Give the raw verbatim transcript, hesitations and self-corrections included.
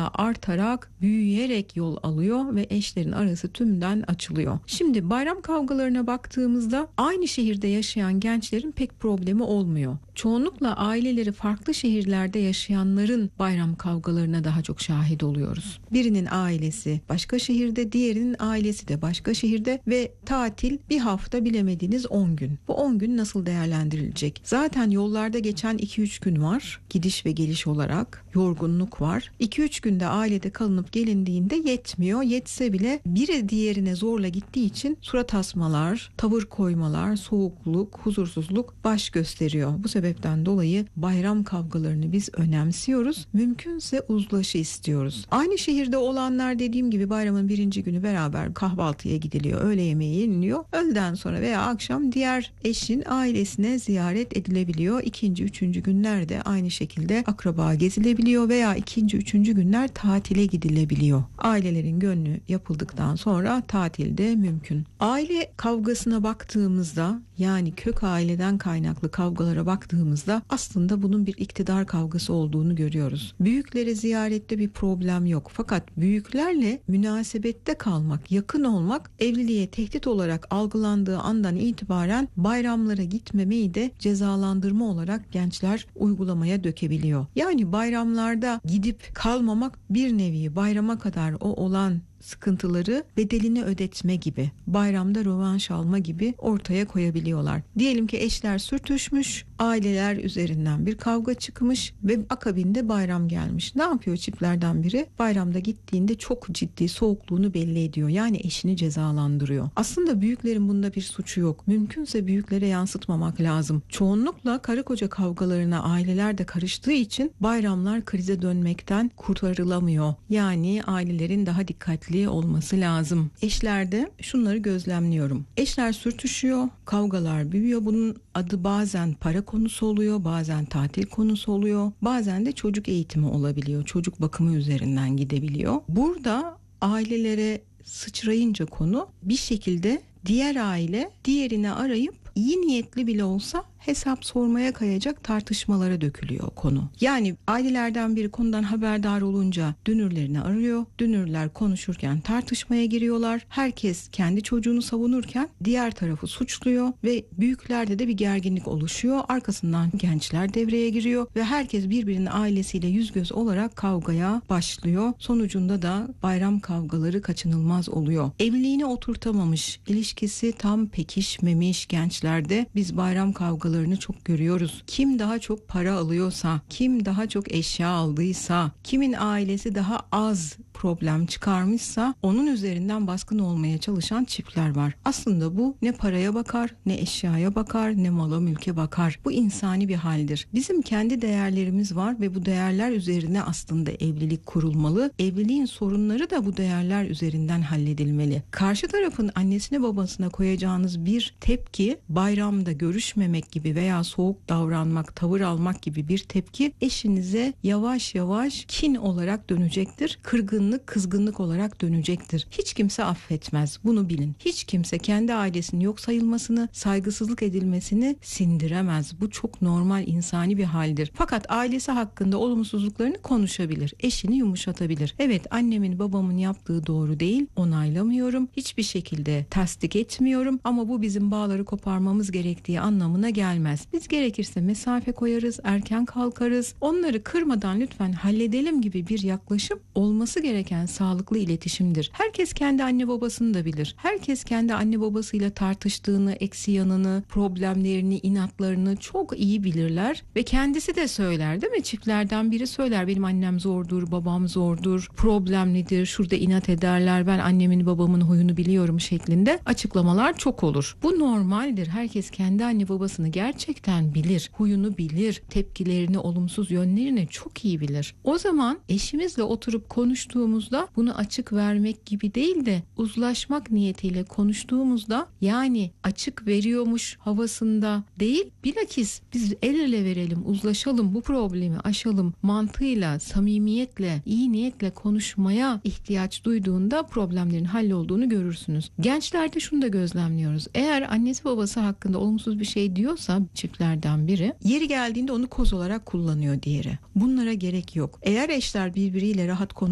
giderek artarak, büyüyerek yol alıyor ve eşlerin arası tümden açılıyor. Şimdi bayram kavgalarına baktığımızda aynı şehirde yaşayan gençlerin pek problemi olmuyor. Çoğunlukla aileleri farklı şehirlerde yaşayanların bayram kavgalarına daha çok şahit oluyoruz. Birinin ailesi başka şehirde, diğerinin ailesi de başka şehirde ve tatil bir hafta, bilemediğiniz on gün. Bu on gün nasıl değerlendirilecek? Zaten yollarda geçen iki üç gün var. Gidiş ve geliş olarak yorgunluk var. iki üç günde ailede kalınıp gelindiğinde yetmiyor. Yetse bile biri diğerine zorla gittiği için surat asmalar, tavır koymalar, soğukluk, huzursuzluk baş gösteriyor. Bu sebepten dolayı bayram kavgalarını biz önemsiyoruz. Mümkünse uzlaşı istiyoruz. Aynı şehirde olanlar, dediğim gibi, bayramın birinci günü beraber kahvaltıya gidiliyor. Öğle yemeği yeniliyor. Öğleden sonra veya akşam diğer eşin ailesine ziyaret edilebiliyor. İkinci, üçüncü günlerde aynı şekilde akraba gezilebiliyor veya ikinci, üçüncü günler tatile gidilebiliyor. Ailelerin gönlü yapıldıktan sonra tatilde mümkün. Aile kavgasına baktığımızda, yani kök aileden kaynaklı kavgalara baktığımızda aslında bunun bir iktidar kavgası olduğunu görüyoruz. Büyükleri ziyarette bir problem yok. Fakat büyüklerle münasebette kalmak, yakın olmak evliliğe tehdit olarak algılandığı andan itibaren bayramlara gitmemeyi de cezalandırma olarak gençler uygulamaya dökebiliyor. Yani bayramlarda gidip kalmamak bir nevi bayrama kadar o olan sıkıntıları bedelini ödetme gibi, bayramda rövanş alma gibi ortaya koyabiliyorlar. Diyelim ki eşler sürtüşmüş, aileler üzerinden bir kavga çıkmış ve akabinde bayram gelmiş. Ne yapıyor çiftlerden biri? Bayramda gittiğinde çok ciddi soğukluğunu belli ediyor. Yani eşini cezalandırıyor. Aslında büyüklerin bunda bir suçu yok. Mümkünse büyüklere yansıtmamak lazım. Çoğunlukla karı koca kavgalarına aileler de karıştığı için bayramlar krize dönmekten kurtarılamıyor. Yani ailelerin daha dikkatli olması lazım. Eşlerde şunları gözlemliyorum. Eşler sürtüşüyor, kavgalar büyüyor. Bunun adı bazen para konusu oluyor, bazen tatil konusu oluyor, bazen de çocuk eğitimi olabiliyor. Çocuk bakımı üzerinden gidebiliyor. Burada ailelere sıçrayınca konu, bir şekilde diğer aile diğerini arayıp iyi niyetli bile olsa hesap sormaya kayacak tartışmalara dökülüyor konu. Yani ailelerden biri konudan haberdar olunca dünürlerini arıyor. Dünürler konuşurken tartışmaya giriyorlar. Herkes kendi çocuğunu savunurken diğer tarafı suçluyor ve büyüklerde de bir gerginlik oluşuyor. Arkasından gençler devreye giriyor ve herkes birbirinin ailesiyle yüz göz olarak kavgaya başlıyor. Sonucunda da bayram kavgaları kaçınılmaz oluyor. Evliliğini oturtamamış, ilişkisi tam pekişmemiş gençlerde biz bayram kavgaları çok görüyoruz. Kim daha çok para alıyorsa, kim daha çok eşya aldıysa, kimin ailesi daha az problem çıkarmışsa onun üzerinden baskın olmaya çalışan çiftler var. Aslında bu ne paraya bakar, ne eşyaya bakar, ne mala mülke bakar. Bu insani bir haldir. Bizim kendi değerlerimiz var ve bu değerler üzerine aslında evlilik kurulmalı. Evliliğin sorunları da bu değerler üzerinden halledilmeli. Karşı tarafın annesine babasına koyacağınız bir tepki, bayramda görüşmemek gibi veya soğuk davranmak, tavır almak gibi bir tepki eşinize yavaş yavaş kin olarak dönecektir. Kırgınlık, kızgınlık olarak dönecektir. Hiç kimse affetmez. Bunu bilin. Hiç kimse kendi ailesinin yok sayılmasını, saygısızlık edilmesini sindiremez. Bu çok normal, insani bir haldir. Fakat ailesi hakkında olumsuzluklarını konuşabilir. Eşini yumuşatabilir. Evet, annemin babamın yaptığı doğru değil. Onaylamıyorum. Hiçbir şekilde tasdik etmiyorum. Ama bu bizim bağları koparmamız gerektiği anlamına gelmez. Biz gerekirse mesafe koyarız, erken kalkarız. Onları kırmadan lütfen halledelim gibi bir yaklaşım olması gereken sağlıklı iletişimdir. Herkes kendi anne babasını da bilir. Herkes kendi anne babasıyla tartıştığını, eksi yanını, problemlerini, inatlarını çok iyi bilirler ve kendisi de söyler, değil mi? Çiftlerden biri söyler, benim annem zordur, babam zordur, problemlidir, şurada inat ederler, ben annemin babamın huyunu biliyorum şeklinde açıklamalar çok olur. Bu normaldir. Herkes kendi anne babasını gerçekten bilir, huyunu bilir, tepkilerini, olumsuz yönlerini çok iyi bilir. O zaman eşimizle oturup konuştuğumuzda bunu açık vermek gibi değil de uzlaşmak niyetiyle konuştuğumuzda, yani açık veriyormuş havasında değil, bilakis biz el ele verelim, uzlaşalım, bu problemi aşalım mantığıyla, samimiyetle, iyi niyetle konuşmaya ihtiyaç duyduğunda problemlerin hallolduğunu görürsünüz. Gençlerde şunu da gözlemliyoruz. Eğer annesi babası hakkında olumsuz bir şey diyorsa çiftlerden biri, yeri geldiğinde onu koz olarak kullanıyor diğeri. Bunlara gerek yok. Eğer eşler birbiriyle rahat konuşuyorsa